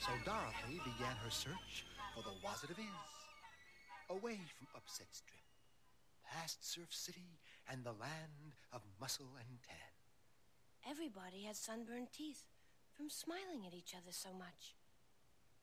So Dorothy began her search for the Wazit of Iz, away from Upset Strip, past Surf City and the land of muscle and tan. Everybody had sunburned teeth from smiling at each other so much.